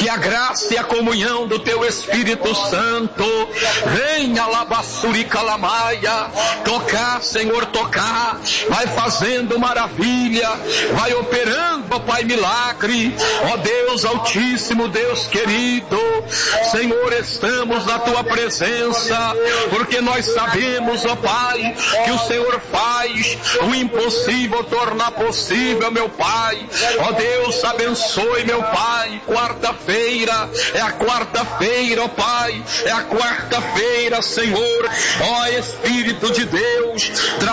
que a graça e a comunhão do teu Espírito Santo venha labassuricalamaya, tocar, Senhor, tocar, vai fazendo maravilha, vai operando, ó Pai, milagre, ó Deus Altíssimo, Deus querido, Senhor, estamos na tua presença, porque nós sabemos, ó Pai, que o Senhor faz o impossível tornar possível, meu Pai. Ó Deus, abençoe, meu Pai. Quarta-feira, é a quarta-feira, ó Pai, é a quarta-feira, Senhor. Ó Espírito de Deus,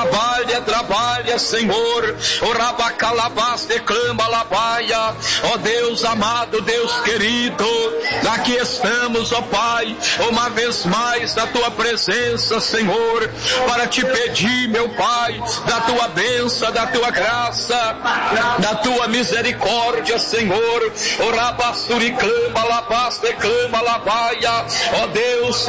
trabalha, Senhor. Ó Rabacalabás, declama labaia. Ó Deus amado, Deus querido, aqui estamos, ó Pai, uma vez mais na tua presença, Senhor, para te pedir, meu Pai, da tua bênção, da tua graça, da tua misericórdia, Senhor. Ó Rabassuriclama, labás, declama, labaia. Ó Deus,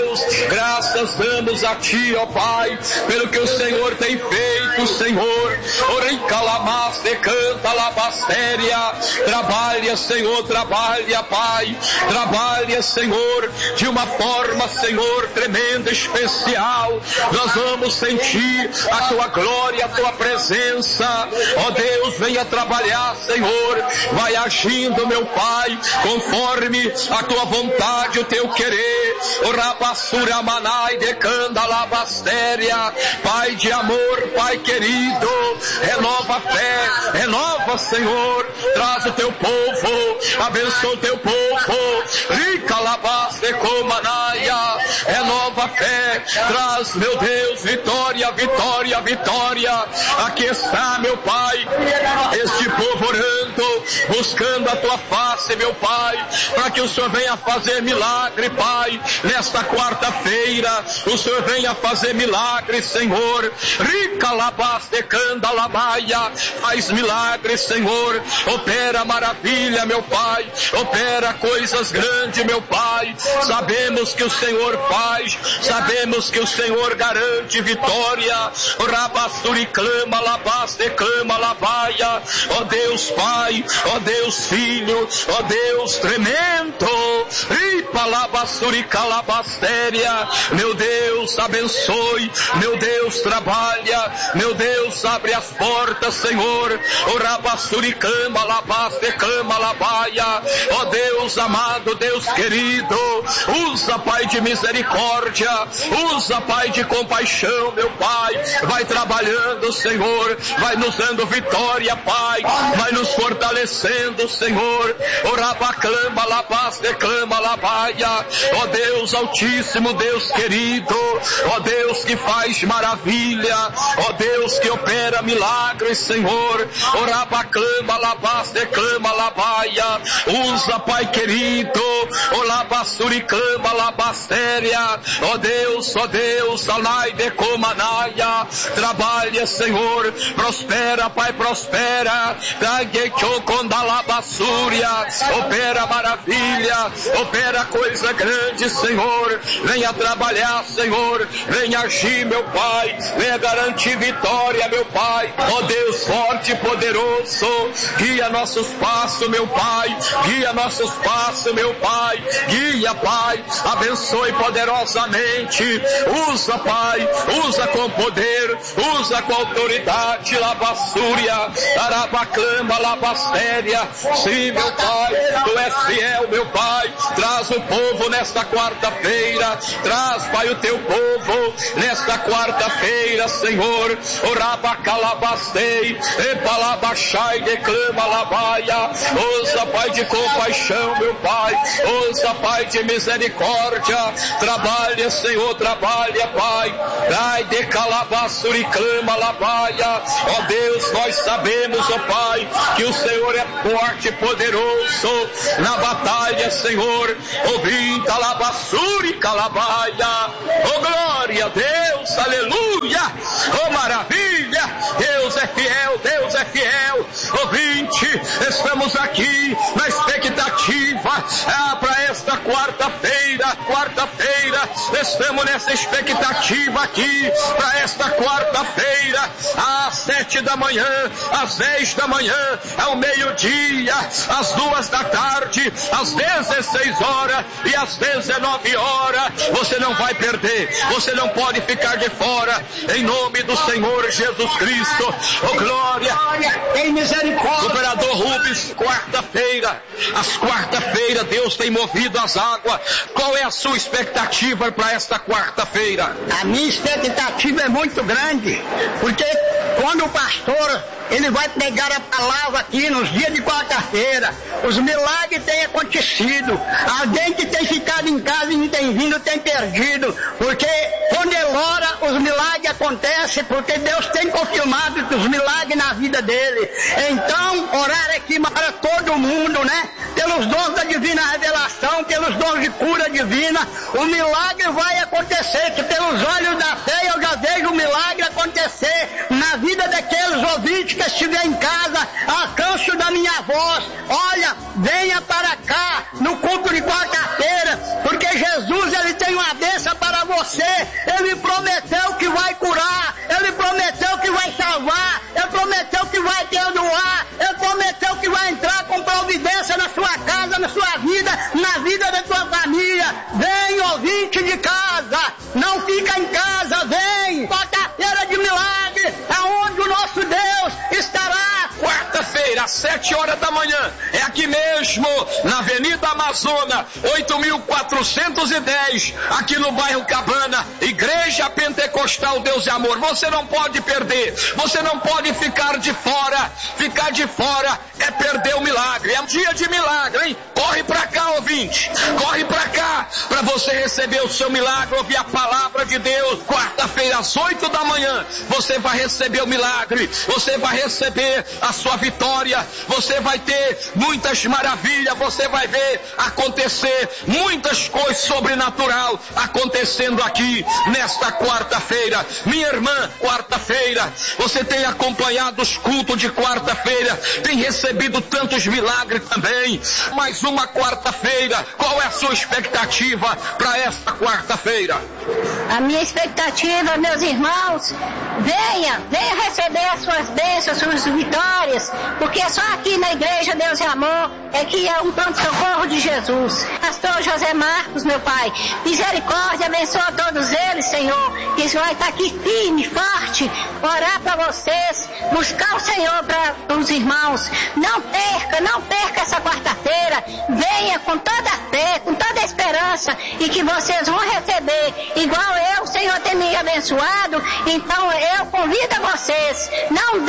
graças damos a ti, ó Pai, pelo que o Senhor tem feito, Senhor. Oricalamás, decanta, labastéria. Trabalha, Senhor, trabalha, Pai. Trabalha, Senhor, de uma forma, Senhor, tremenda, especial. Nós vamos sentir a tua glória, a tua presença. Ó Deus, venha trabalhar, Senhor. Vai agindo, meu Pai, conforme a tua vontade, o teu querer. O Rabassura Manai decanda labastéria. Pai de amor, Pai querido, renova a fé, renova, Senhor. Traz o teu povo, abençoa o teu povo. Rica labaste comanaia, renova a fé. Traz, meu Deus, vitória, vitória, vitória. Aqui está, meu Pai, este povo orando, buscando a tua face, meu Pai, para que o Senhor venha fazer milagre, Pai, nesta quarta-feira. O Senhor venha fazer milagre, Senhor. Rica labaste canda labaia, faz milagre, Senhor. Opera maravilha, meu Pai, opera coisas grandes, meu Pai. Sabemos que o Senhor faz, sabemos que o Senhor garante vitória. Rabassuri clama, labaste clama, labaia. Ó Deus Pai, ó Deus Filho, ó Deus tremendo. Ripalabassuri calabastéria. Meu Deus, abençoe, meu Deus, trabalha, meu Deus, abre as portas, Senhor. O Rabassuri clama, labaste clama, labaia. Ó Deus amado, Deus querido, usa, Pai de misericórdia, usa, Pai de compaixão, meu Pai. Vai trabalhando, Senhor, vai nos dando vitória, Pai, vai nos fortalecendo, Senhor. O Rabaclama, labaste clama, labaia. Ó Deus Altíssimo, Deus querido, ó Deus que faz maravilha, ó Deus que opera milagres, Senhor. O Rabaclama, labaste clama, labaia. Usa, Pai querido, o labassuriclama, labastéria. Ó Deus, alai de comanaia. Trabalha, Senhor, prospera, Pai, prospera. Opera maravilha, opera coisa grande, Senhor. Venha trabalhar, Senhor, venha agir, meu Pai, venha garantir vitória, meu Pai. Ó Deus forte e poderoso, guia nossos passos, meu Pai, guia nossos passos, meu Pai, guia, Pai, abençoe poderosamente. Usa, Pai, usa com poder, usa com autoridade. Labassúria, arabaclama, labastéria. Sim, meu Pai, tu és fiel, meu Pai. Traz o povo nesta quarta-feira, traz, Pai, o teu povo nesta quarta-feira, Senhor. O rabacalabastei, epalabachai, declama labaia. Usa, Pai, de compaixão, meu Pai, usa, Pai, de misericórdia. Trabalha, Senhor, trabalha, Pai. Ai, de calabaçuri, clama, labaia. Ó Deus, nós sabemos, ó Pai, que o Senhor é forte e poderoso na batalha, Senhor. Ouvindo a labaçuri, calabaia. Oh, glória a Deus, aleluia. Oh, maravilha. Deus é fiel, Deus é fiel. Ouvinte, estamos aqui na expectativa para esta quarta-feira, estamos nessa expectativa aqui para esta quarta-feira, às 7 da manhã, às 10 da manhã, ao meio-dia, às 2 da tarde, às 16 horas e às 19 horas. Você não vai perder, você não pode ficar de fora, em nome do Senhor Jesus Cristo. Oh, glória, tem misericórdia. Governador Rubens, quarta-feira, às quarta-feira Deus tem movido as águas. Qual é a sua expectativa para esta quarta-feira? A minha expectativa é muito grande, porque quando o pastor ele vai pregar a palavra aqui nos dias de quarta-feira, os milagres têm acontecido. Alguém que tem ficado em casa e não tem vindo tem perdido, porque quando ele ora, os milagres acontecem, porque Deus tem confirmado os milagres na vida dele. Então, orar aqui para todo mundo, né? Pelos dons da divina revelação, pelos dons de cura divina, o milagre vai acontecer, que pelos olhos da fé eu já vejo o milagre acontecer na vida daqueles ouvintes que estiver em casa, alcance da minha voz. Olha, venha para cá no culto de quarta-feira, porque Jesus ele tem uma bênção para você. Ele prometeu que vai curar, ele prometeu que vai salvar, ele prometeu que vai perdoar, ele prometeu que vai entrar com providência na sua casa, na sua vida, na vida da sua família. Vem, ouvinte de casa, não fica em casa, vem. Quarta-feira de milagre, aonde o nosso Deus estará. Quarta-feira, às 7 horas da manhã, é aqui mesmo, na Avenida Amazônia, 8.410, aqui no bairro Cabana, Igreja Pentecostal Deus e Amor. Você não pode perder, você não pode ficar de fora. Ficar de fora é perder o milagre, é um dia de milagre, hein? Corre pra cá, ouvinte, corre pra cá, pra você receber o seu milagre, ouvir a palavra de Deus. Quarta-feira, às 8 da manhã, você vai receber o milagre, você vai receber a sua vitória, você vai ter muitas maravilhas, você vai ver acontecer muitas coisas sobrenatural acontecendo aqui nesta quarta-feira. Minha irmã, quarta-feira, você tem acompanhado os cultos de quarta-feira, tem recebido tantos milagres também. Mais uma quarta-feira, qual é a sua expectativa para esta quarta-feira? A minha expectativa, meus irmãos, venha receber as suas bênçãos, as suas vitórias, porque só aqui na Igreja Deus e Amor é que é um pronto-socorro de Jesus. Pastor José Marcos, meu Pai, misericórdia, abençoa todos eles, Senhor, que vai estar aqui firme, forte, orar para vocês, buscar o Senhor para os irmãos. Não perca essa quarta-feira, venha com toda a fé, com toda a esperança, e que vocês vão receber, igual o Senhor tem me abençoado. Então eu convido a vocês, não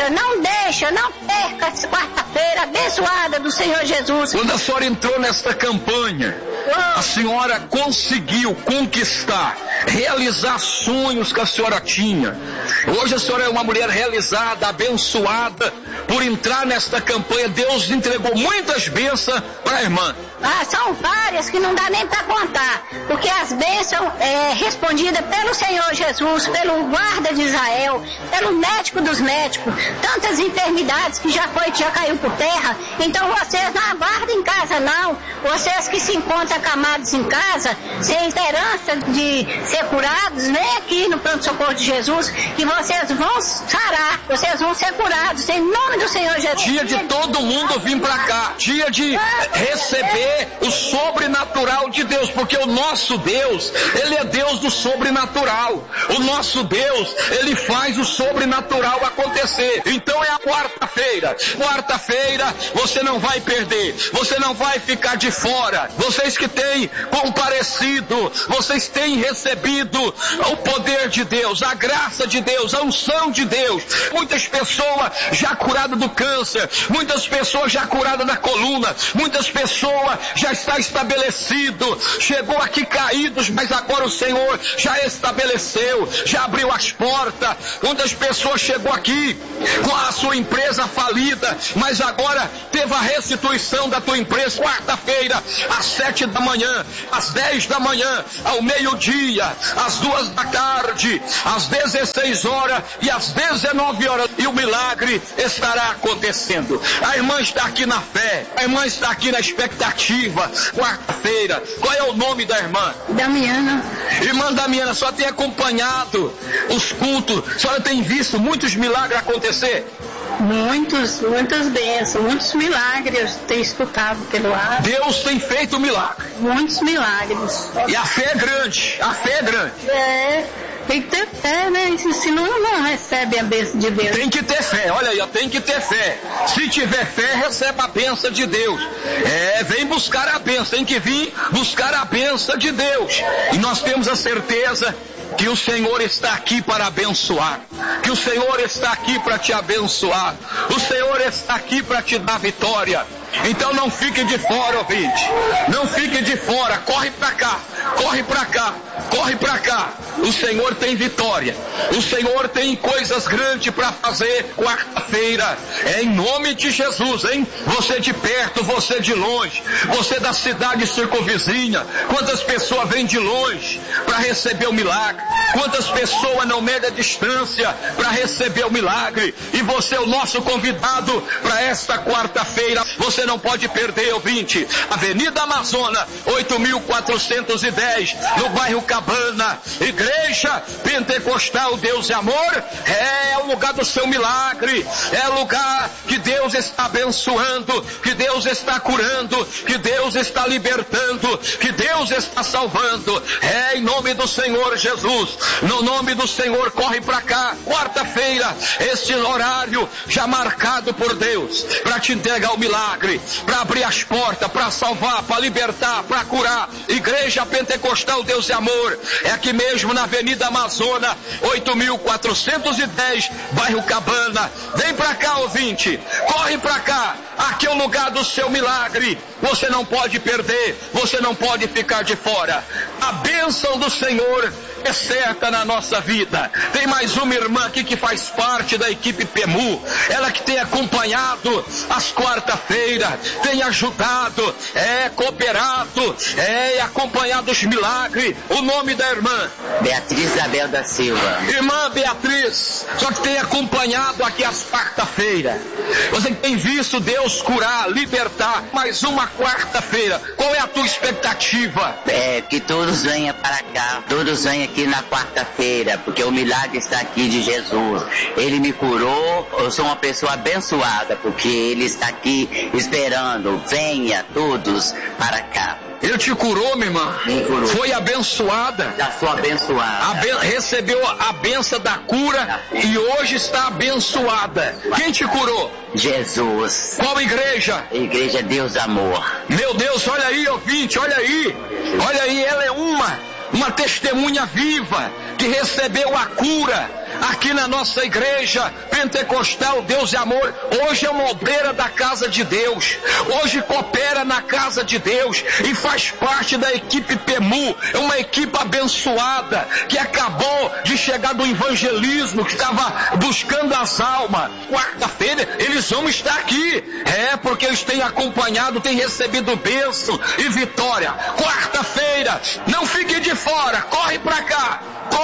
perca essa quarta-feira abençoada do Senhor Jesus. Quando a senhora entrou nesta campanha, a senhora conseguiu conquistar, realizar sonhos que a senhora tinha. Hoje a senhora é uma mulher realizada, abençoada, por entrar nesta campanha. Deus entregou muitas bênçãos para a irmã. São várias que não dá nem para contar, porque as bênçãos respondidas pelo Senhor Jesus, pelo guarda de Israel, pelo médico dos médicos, tantas enfermidades que já caiu por terra. Então vocês não aguardem em casa não, vocês que se encontram acamados em casa, sem esperança de ser curados, vem aqui no pronto-socorro de Jesus, que vocês vão sarar, vocês vão ser curados, em nome do Senhor Jesus. Dia de todo mundo vir para cá, dia de receber o sobrenatural de Deus, porque o nosso Deus, Ele é Deus do sobrenatural. O nosso Deus, Ele faz o sobrenatural acontecer. Então é a quarta-feira. Quarta-feira você não vai perder, você não vai ficar de fora. Vocês que têm comparecido, vocês têm recebido o poder de Deus, a graça de Deus, a unção de Deus. Muitas pessoas já curadas do câncer, muitas pessoas já curadas da coluna, muitas pessoas já está estabelecido, chegou aqui caídos, mas agora o Senhor já estabeleceu, já abriu as portas. Muitas pessoas chegou aqui com a sua empresa falida, mas agora teve a restituição da tua empresa. Quarta-feira, às 7 da manhã, às 10 da manhã, ao meio-dia, às 2 da tarde, às 16 horas e às 19 horas. E o milagre estará acontecendo. A irmã está aqui na fé, a irmã está aqui na expectativa. Quarta-feira, qual é o nome da irmã? Damiana. Irmã Damiana, só tem acompanhado os cultos, a senhora tem visto muitos milagres acontecer? Muitas bênçãos, muitos milagres tenho escutado pelo ar. Deus tem feito milagre. Muitos milagres. E a fé é grande, a fé é grande. Tem que ter fé, né? Senão não recebe a bênção de Deus. Tem que ter fé, olha aí, tem que ter fé. Se tiver fé, recebe a bênção de Deus. Vem buscar a bênção, tem que vir buscar a bênção de Deus. E nós temos a certeza que o Senhor está aqui para abençoar, que o Senhor está aqui para te abençoar, o Senhor está aqui para te dar vitória. Então não fique de fora, ouvinte, não fique de fora, corre para cá, corre para cá, corre para cá. O Senhor tem vitória, o Senhor tem coisas grandes para fazer quarta-feira, em nome de Jesus, hein? Você de perto, você de longe, você da cidade circunvizinha, quantas pessoas vêm de longe para receber o milagre, quantas pessoas não medem a distância para receber o milagre, e você é o nosso convidado para esta quarta-feira. Você não pode perder, ouvinte. Avenida Amazônia, 8.410, no bairro Cabana. Igreja Pentecostal Deus e Amor, é o lugar do seu milagre, é o lugar que Deus está abençoando, que Deus está curando, que Deus está libertando, que Deus está salvando. Em nome do Senhor Jesus, no nome do Senhor, corre para cá. Quarta-feira, este horário já marcado por Deus para te entregar o milagre, para abrir as portas, para salvar, para libertar, para curar. Igreja Pentecostal Deus e Amor, é aqui mesmo na Avenida Amazônia, 8.410, bairro Cabana. Vem para cá, ouvinte, corre para cá. Aqui é o lugar do seu milagre. Você não pode perder, você não pode ficar de fora. A bênção do Senhor é certa na nossa vida. Tem mais uma irmã aqui que faz parte da equipe PEMU, ela que tem acompanhado as quarta-feiras, tem ajudado, cooperado, acompanhado os milagres. O nome da irmã? Beatriz Isabel da Silva. Irmã Beatriz, só que tem acompanhado aqui as quarta-feiras. Você tem visto Deus curar, libertar. Mais uma quarta-feira. Qual é a tua expectativa? Que todos venham para cá, todos venham aqui na quarta-feira, porque o milagre está aqui de Jesus. Ele me curou, eu sou uma pessoa abençoada, porque Ele está aqui esperando. Venha todos para cá. Ele te curou, minha irmã? Me curou. Foi abençoada. Já sou abençoada. Recebeu a benção da cura e hoje está abençoada. Quem te curou? Jesus. Qual igreja? Igreja Deus Amor. Meu Deus, olha aí, ouvinte, olha aí. Olha aí, ela é uma testemunha viva que recebeu a cura aqui na nossa igreja Pentecostal Deus e Amor. Hoje é uma obreira da casa de Deus, hoje coopera na casa de Deus e faz parte da equipe PEMU. É uma equipe abençoada que acabou de chegar do evangelismo, que estava buscando as almas. Quarta-feira eles vão estar aqui, porque eles têm acompanhado, têm recebido bênção e vitória. Quarta-feira, não fique de fora, corre para cá,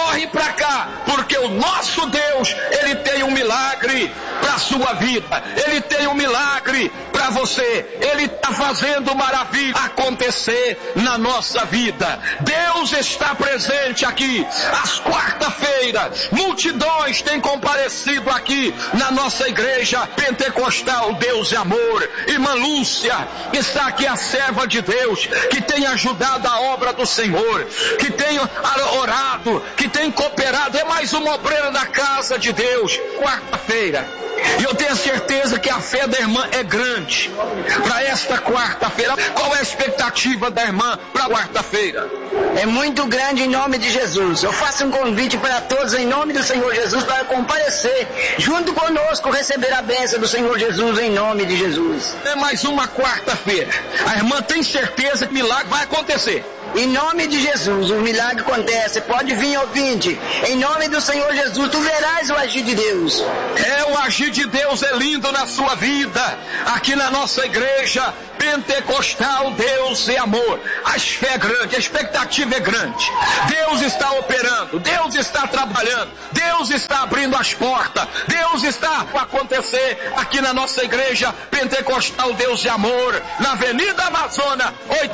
porque o nosso Deus, Ele tem um milagre para a sua vida, Ele tem um milagre para você, Ele está fazendo maravilha acontecer na nossa vida. Deus está presente aqui, às quarta-feiras, multidões têm comparecido aqui na nossa igreja Pentecostal Deus e Amor. Irmã Lúcia está aqui, a serva de Deus, que tem ajudado a obra do Senhor, que tem orado, que tem cooperado, é mais uma obreira da casa de Deus. Quarta-feira, e eu tenho certeza que a fé da irmã é grande para esta quarta-feira. Qual é a expectativa da irmã para quarta-feira? É muito grande em nome de Jesus. Eu faço um convite para todos em nome do Senhor Jesus para comparecer junto conosco, receber a bênção do Senhor Jesus em nome de Jesus. É mais uma quarta-feira. A irmã tem certeza que o milagre vai acontecer. Em nome de Jesus, o milagre acontece. Pode vir, ouvinte. Em nome do Senhor Jesus, tu verás o agir de Deus. O agir de Deus é lindo na sua vida. Aqui na nossa igreja pentecostal, Deus é amor. A fé é grande, a expectativa é grande. Deus está operando, Deus está trabalhando, Deus está abrindo as portas, Deus está a acontecer aqui na nossa igreja pentecostal, Deus é amor, na Avenida Amazonas,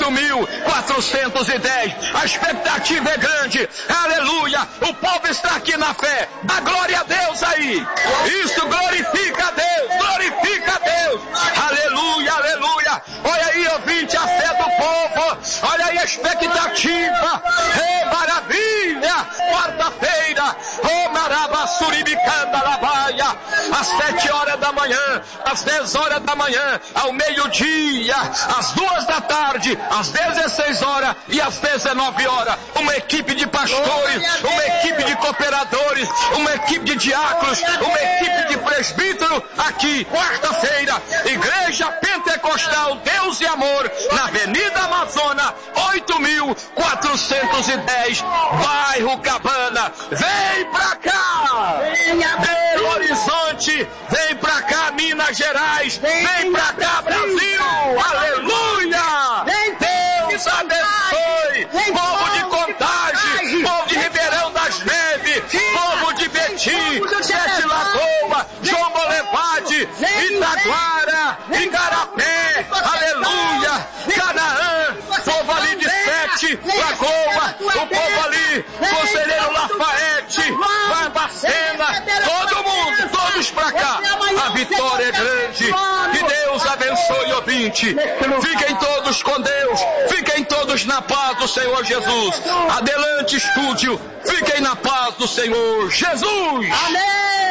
8.410. A expectativa é grande, aleluia. O povo está aqui na fé. Dá glória a Deus aí. Isso, glorifica a Deus, glorifica a Deus. Aleluia, aleluia. Olha aí, ouvinte, a fé do povo. Olha aí a expectativa. Maravilha. Quarta-feira. Marabasuribicanda Labaia. Às 7 horas da manhã, às 10 horas da manhã, ao meio-dia, às 2 da tarde, às 16 horas e às 19 horas. Uma equipe de pastores, uma equipe de cooperadores, uma equipe de diáconos, uma equipe de presbítero aqui, quarta-feira, Igreja Pentecostal Deus e Amor, na Avenida Amazonas, 8.410, bairro Cabana. Vem pra cá! Belo Horizonte, vem pra cá, Minas Gerais, vem pra cá, Brasil! Aleluia! Deus abençoe! Povo de Contagem, povo de Ribeirão das Neves, povo de Betim, Sete Lagoas, João Bolevade, Itaguara, Igarapé, aleluia, Canaã, povo ali de Sete Lagoas, o povo ali, Conselheiro Lafayette, Barbacena, todo mundo, todos pra cá. A vitória é grande. Que Deus abençoe, ouvinte. Fiquem todos com Deus, fiquem todos na paz do Senhor Jesus. Adelante, estúdio, fiquem na paz do Senhor Jesus. Amém.